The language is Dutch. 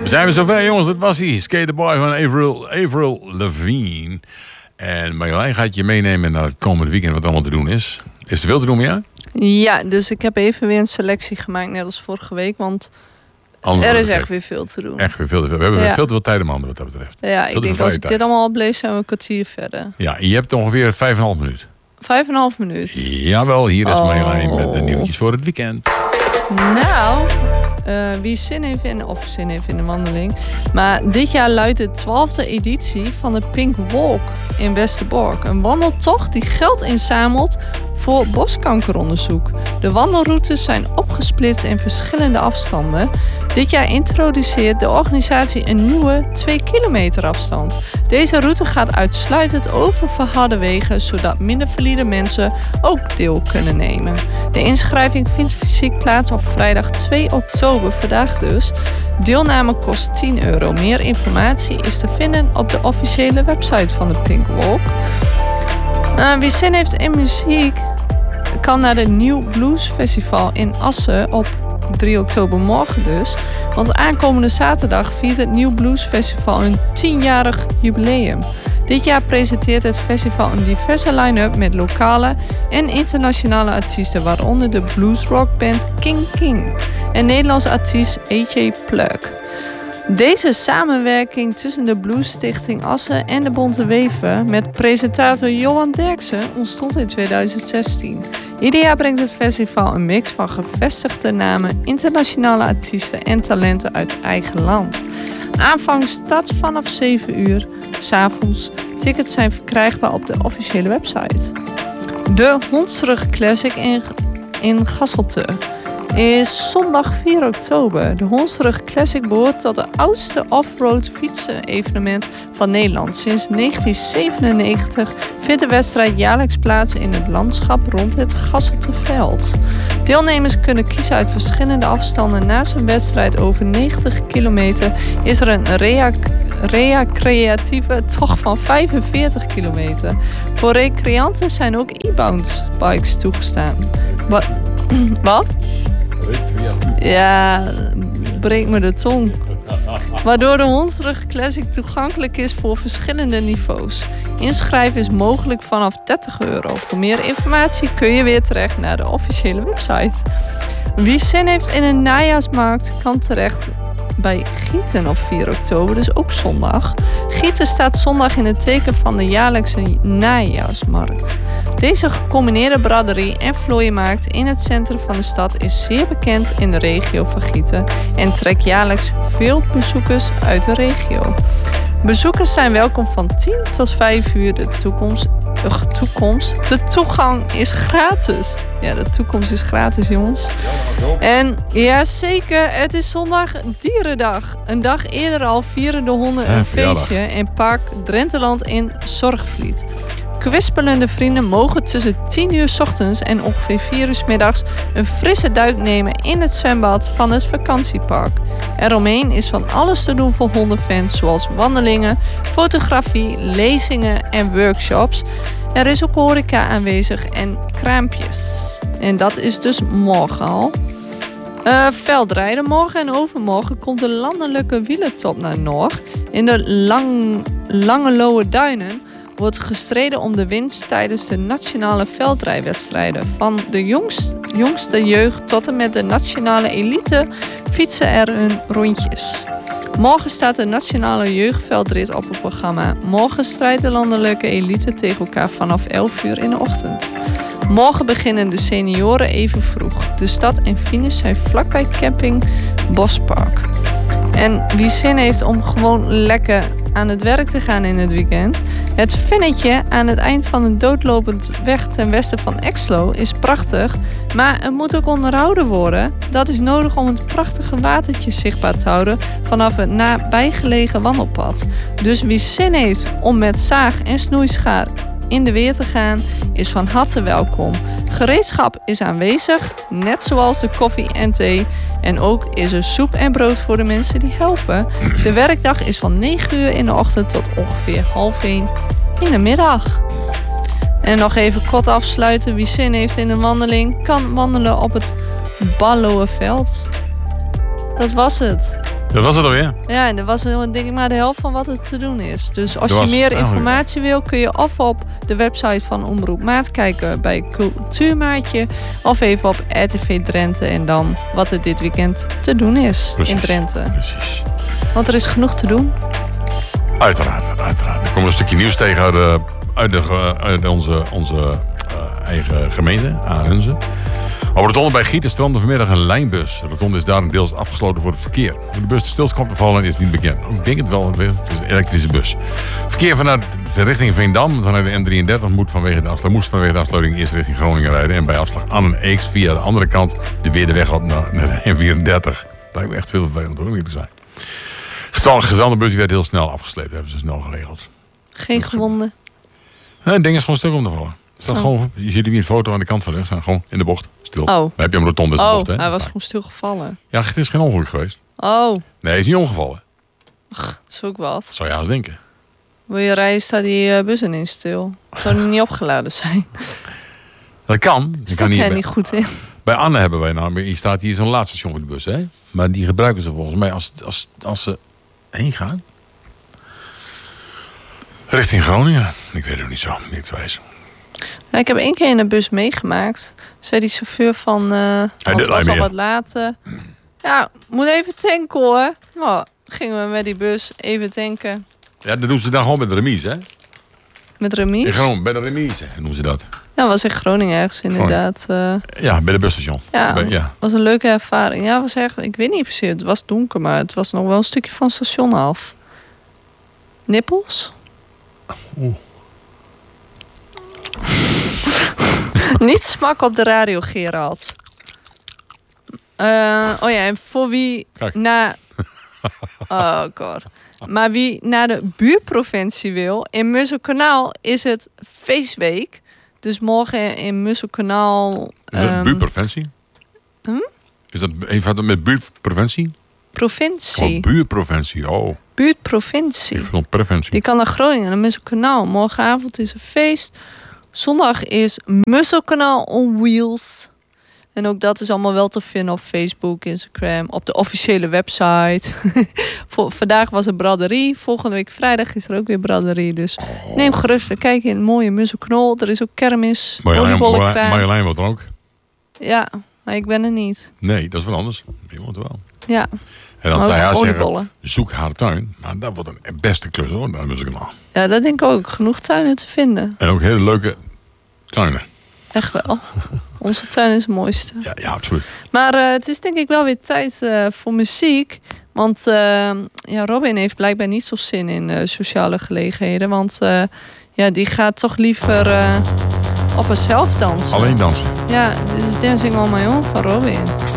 Zijn we zover, jongens? Dat was hij. Skaterboy van Avril Lavigne. En Marjolein gaat je meenemen naar het komende weekend wat allemaal te doen is. Is er veel te doen, ja? Ja, dus ik heb even weer een selectie gemaakt, net als vorige week. Want er is echt weer veel te doen. Echt weer veel te veel. We hebben veel te veel tijd om handen wat dat betreft. Ja, ik denk als ik dit allemaal oplees, zijn we een kwartier verder. Ja, je hebt ongeveer 5,5 minuut. 5,5 minuut. Jawel, hier is Marjolein met de nieuwtjes voor het weekend. Nou, wie zin heeft in de wandeling. Maar dit jaar luidt de 12e editie van de Pink Walk in Westerbork. Een wandeltocht die geld inzamelt voor borstkankeronderzoek. De wandelroutes zijn opgesplitst in verschillende afstanden. Dit jaar introduceert de organisatie een nieuwe 2 kilometer afstand. Deze route gaat uitsluitend over verharde wegen, zodat minder valide mensen ook deel kunnen nemen. De inschrijving vindt fysiek plaats op vrijdag 2 oktober, vandaag dus. Deelname kost €10. Meer informatie is te vinden op de officiële website van de Pink Walk. Wie zin heeft in muziek kan naar de New Blues Festival in Assen op 3 oktober morgen dus. Want aankomende zaterdag viert het New Blues Festival een 10-jarig jubileum. Dit jaar presenteert het festival een diverse line-up met lokale en internationale artiesten, waaronder de bluesrockband King en Nederlandse artiest AJ Plug. Deze samenwerking tussen de Bluesstichting Assen en de Bonte Wever met presentator Johan Derksen ontstond in 2016. Ieder jaar brengt het festival een mix van gevestigde namen, internationale artiesten en talenten uit eigen land. Aanvang start vanaf 7 uur 's avonds. Tickets zijn verkrijgbaar op de officiële website. De Hondsrug Classic in Gasselte is zondag 4 oktober. De Hondsrug Classic behoort tot de oudste off-road fietsen-evenement van Nederland. Sinds 1997 vindt de wedstrijd jaarlijks plaats in het landschap rond het Gasselteveld. Deelnemers kunnen kiezen uit verschillende afstanden. Naast een wedstrijd over 90 kilometer is er een recreatieve tocht van 45 kilometer. Voor recreanten zijn ook e-bounce bikes toegestaan. Wat? Ja, breekt me de tong. Waardoor de Hondsrug Classic toegankelijk is voor verschillende niveaus. Inschrijven is mogelijk vanaf €30. Voor meer informatie kun je weer terecht naar de officiële website. Wie zin heeft in een najaarsmarkt kan terecht bij Gieten op 4 oktober, dus ook zondag. Gieten staat zondag in het teken van de jaarlijkse najaarsmarkt. Deze gecombineerde braderie en vlooienmarkt in het centrum van de stad is zeer bekend in de regio van Gieten en trekt jaarlijks veel bezoekers uit de regio. Bezoekers zijn welkom van 10 tot 5 uur. De toegang is gratis. Ja, de toekomst is gratis, jongens. En ja, zeker, het is zondag Dierendag. Een dag eerder al vieren de honden een feestje in Park Drenteland in Zorgvliet. Kwispelende vrienden mogen tussen 10 uur 's ochtends en ongeveer 4 uur 's middags een frisse duik nemen in het zwembad van het vakantiepark. Eromheen is van alles te doen voor hondenfans, zoals wandelingen, fotografie, lezingen en workshops. Er is ook horeca aanwezig en kraampjes. En dat is dus morgen al. Veldrijden. Morgen en overmorgen komt de landelijke wielertop naar Noord. In de Langelohe Duinen wordt gestreden om de winst tijdens de nationale veldrijwedstrijden. Van de jongste jeugd tot en met de nationale elite fietsen er hun rondjes. Morgen staat de nationale jeugdveldrit op het programma. Morgen strijdt de landelijke elite tegen elkaar vanaf 11 uur in de ochtend. Morgen beginnen de senioren even vroeg. De stad en finish zijn vlakbij camping Bospark. En wie zin heeft om gewoon lekker aan het werk te gaan in het weekend. Het Vinnetje aan het eind van een doodlopend weg ten westen van Exlo is prachtig, maar het moet ook onderhouden worden. Dat is nodig om het prachtige watertje zichtbaar te houden vanaf het nabijgelegen wandelpad. Dus wie zin heeft om met zaag en snoeischaar in de weer te gaan, is van harte welkom. Gereedschap is aanwezig, net zoals de koffie en thee. En ook is er soep en brood voor de mensen die helpen. De werkdag is van 9 uur in de ochtend tot ongeveer 12:30 in de middag. En nog even kort afsluiten. Wie zin heeft in een wandeling, kan wandelen op het Balloëveld. Dat was het. Dat was het alweer. Ja, en dat was denk ik maar de helft van wat er te doen is. Dus als Er je was meer eigenlijk- informatie wil, kun je of op de website van Omroep Maat kijken bij Cultuurmaatje. Of even op RTV Drenthe en dan wat er dit weekend te doen is Precies. in Drenthe. Precies. Want er is genoeg te doen. Uiteraard. Er komt een stukje nieuws tegen uit onze eigen gemeente, Arense. Op de rotonde bij Gieten strandde vanmiddag een lijnbus. De rotonde is daarom deels afgesloten voor het verkeer. Hoe de bus te stil komt te vallen is niet bekend. Ik denk het wel, het is een elektrische bus. Verkeer vanuit de richting Veendam, vanuit de N33, moest vanwege de afsluiting eerst richting Groningen rijden. En bij afslag Annen-Eeks via de andere kant weer de weg op naar de N34. Lijkt me echt veel vervelend om niet te zijn. De gezande bus werd heel snel afgesleept, dat hebben ze snel geregeld. Geen gewonden. Nee, het ding is gewoon stuk om te vallen. Het staat gewoon, je ziet hier een foto aan de kant van rechts staan, gewoon in de bocht, stil. Oh. Dan heb je een rotonde in de bocht, hè? Hij was gewoon stilgevallen. Ja, het is geen ongeluk geweest. Oh, Nee, hij is niet omgevallen. dat is ook wat. Zou je haast denken. Wil je rijden, staat die bus ineens stil. Zou die niet opgeladen zijn? Dat kan. Dat Stak kan jij niet. niet goed in? Bij Anne hebben wij namelijk, hier staat hier zo'n laadstation voor de bus, hè? Maar die gebruiken ze volgens mij als ze heen gaan. Richting Groningen. Ik weet het ook niet zo, niet te wijzen. Nou, ik heb 1 keer in de bus meegemaakt. Zei die chauffeur van... want dit het was lijkt me, al ja. wat later. Ja, moet even tanken hoor. Nou, gingen we met die bus even tanken. Ja, dat doen ze dan gewoon met de remise, hè? Met In remise. Groningen, bij de remise noemen ze dat. Ja, was in Groningen ergens inderdaad. Ja, bij de busstation. Ja, Ja. was een leuke ervaring. Ja, was echt... Ik weet niet precies. Het was donker, maar het was nog wel een stukje van het station af. Nippels? Oeh. Niet smak op de radio, Gerald. Oh ja, en voor wie Kijk. naar... Oh god. Maar wie naar de buurprovincie wil... In Musselkanaal is het feestweek. Dus morgen in Musselkanaal... Is dat buurpreventie? Is dat, heeft dat met buurtpreventie? Provincie. Oh, buurpreventie. Oh, Buurtprovincie. ik vond preventie. Die kan naar Groningen, naar Musselkanaal. Morgenavond is een feest. Zondag is Musselkanaal on Wheels. En ook dat is allemaal wel te vinden op Facebook, Instagram, op de officiële website. Vandaag was er braderie. Volgende week vrijdag is er ook weer braderie. Dus neem gerust en kijk in een mooie Musselknol. Er is ook kermis, oliebollenkraam. Marjolein wordt er ook. Ja, maar ik ben er niet. Nee, dat is wel anders. Die wordt er wel. Ja, En dan maar zou je ook haar zeggen, oliebollen. zoek haar tuin. Maar dat wordt een beste klus hoor, daar moet ik maar. Ja, dat denk ik ook. Genoeg tuinen te vinden. En ook hele leuke tuinen. Echt wel. Onze tuin is het mooiste. Ja, absoluut. Maar het is denk ik wel weer tijd voor muziek. Want ja, Robin heeft blijkbaar niet zo zin in sociale gelegenheden. Want ja, die gaat toch liever op haarzelf dansen. Alleen dansen. Ja, dit is Dancing on My Own van Robin.